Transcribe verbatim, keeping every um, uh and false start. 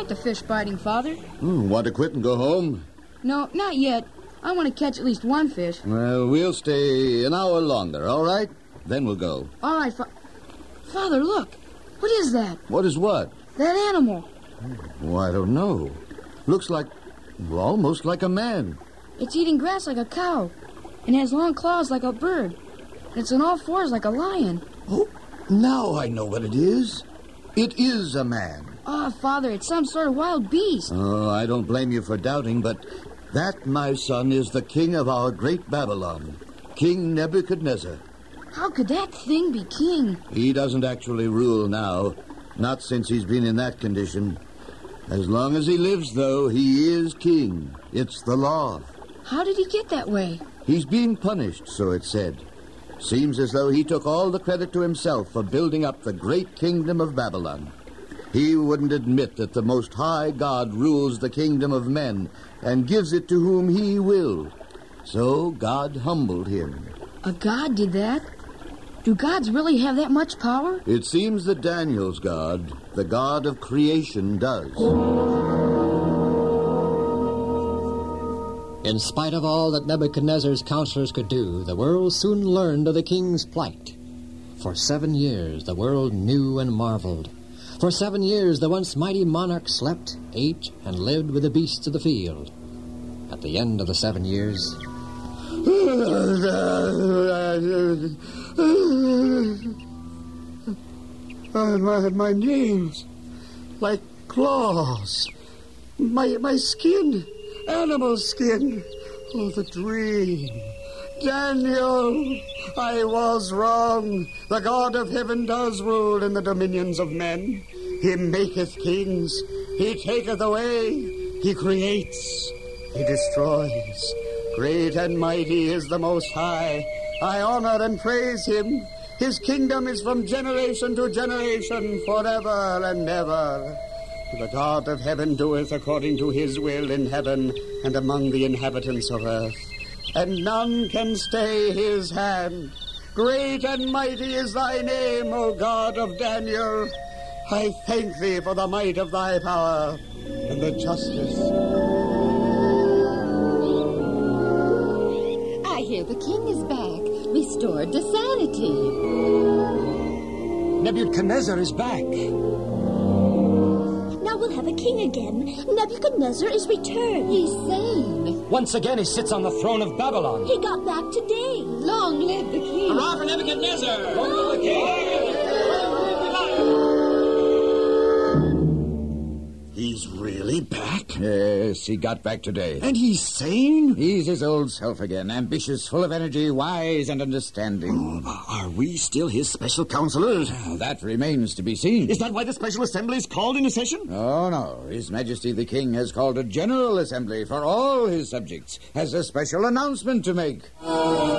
like the fish biting, Father. Hmm, want to quit and go home? No, not yet. I want to catch at least one fish. Well, we'll stay an hour longer, all right? Then we'll go. All right, fa- Father, look. What is that? What is what? That animal. Oh, I don't know. Looks like, well, almost like a man. It's eating grass like a cow, and has long claws like a bird. And it's on all fours like a lion. Oh, now I know what it is. It is a man. Oh, Father, it's some sort of wild beast. Oh, I don't blame you for doubting, but that, my son, is the king of our great Babylon, King Nebuchadnezzar. How could that thing be king? He doesn't actually rule now, not since he's been in that condition. As long as he lives, though, he is king. It's the law. How did he get that way? He's being punished, so it's said. Seems as though he took all the credit to himself for building up the great kingdom of Babylon. He wouldn't admit that the Most High God rules the kingdom of men and gives it to whom he will. So God humbled him. A god did that? Do gods really have that much power? It seems that Daniel's God, the God of creation, does. In spite of all that Nebuchadnezzar's counselors could do, the world soon learned of the king's plight. For seven years the world knew and marveled. For seven years the once mighty monarch slept, ate, and lived with the beasts of the field. At the end of the seven years... Uh, my, my nails, like claws. My, my skin, animal skin. Oh, the dream. Daniel, I was wrong. The God of heaven does rule in the dominions of men. He maketh kings. He taketh away. He creates. He destroys. Great and mighty is the Most High. I honor and praise him. His kingdom is from generation to generation, forever and ever. The God of heaven doeth according to his will in heaven and among the inhabitants of earth. And none can stay his hand. Great and mighty is thy name, O God of Daniel. I thank thee for the might of thy power and the justice. I hear the king is back, restored to sanity. Nebuchadnezzar is back. Now we'll have a king again. Nebuchadnezzar is returned. He's sane. Once again he sits on the throne of Babylon. He got back today. Long live the king. Hurrah for Nebuchadnezzar! Long live the king! He's really back? Yes, he got back today. And he's sane? He's his old self again, ambitious, full of energy, wise and understanding. Oh, are we still his special counselors? Well, that remains to be seen. Is that why the special assembly is called into session? Oh, no. His Majesty the King has called a general assembly for all his subjects, has a special announcement to make.